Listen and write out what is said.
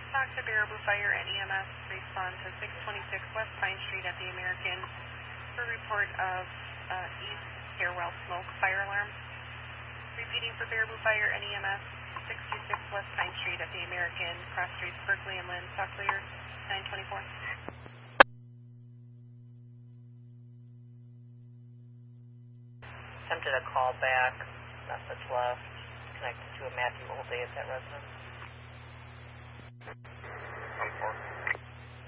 Talk to Baraboo Fire and EMS. Respond to 626 West Pine Street at the American for report of east stairwell smoke fire alarm. Repeating for Baraboo Fire and EMS. 626 West Pine Street at the American, cross streets Berkeley and Lynn. Talk clear, 924. Attempted a call back, message left, connected to a Matthew Oldday at that residence.